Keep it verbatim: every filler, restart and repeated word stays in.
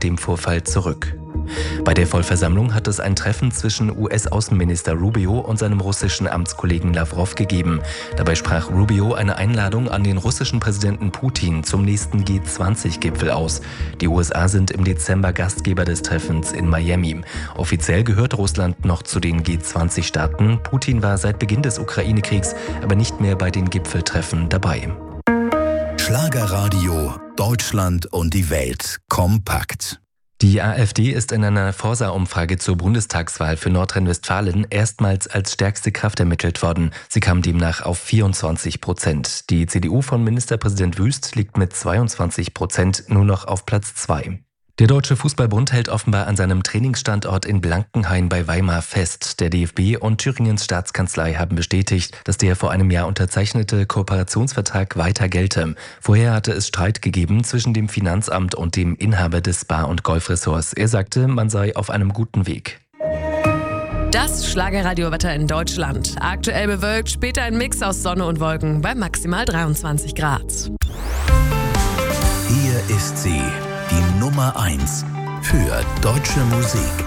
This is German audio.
seit dem Vorfall zurück. Bei der Vollversammlung hat es ein Treffen zwischen U S-Außenminister Rubio und seinem russischen Amtskollegen Lawrow gegeben. Dabei sprach Rubio eine Einladung an den russischen Präsidenten Putin zum nächsten G zwanzig Gipfel aus. Die U S A sind im Dezember Gastgeber des Treffens in Miami. Offiziell gehört Russland noch zu den G zwanzig Staaten. Putin war seit Beginn des Ukraine-Kriegs aber nicht mehr bei den Gipfeltreffen dabei. Schlagerradio Deutschland und die Welt kompakt. Die AfD ist in einer Forsa-Umfrage zur Bundestagswahl für Nordrhein-Westfalen erstmals als stärkste Kraft ermittelt worden. Sie kam demnach auf vierundzwanzig Prozent. Die C D U von Ministerpräsident Wüst liegt mit zweiundzwanzig Prozent nur noch auf Platz zwei. Der Deutsche Fußballbund hält offenbar an seinem Trainingsstandort in Blankenhain bei Weimar fest. Der D F B und Thüringens Staatskanzlei haben bestätigt, dass der vor einem Jahr unterzeichnete Kooperationsvertrag weiter gelte. Vorher hatte es Streit gegeben zwischen dem Finanzamt und dem Inhaber des Bar- und Golfresorts. Er sagte, man sei auf einem guten Weg. Das Schlagerradiowetter in Deutschland. Aktuell bewölkt, später ein Mix aus Sonne und Wolken bei maximal dreiundzwanzig Grad. Hier ist sie, die Nummer eins für deutsche Musik.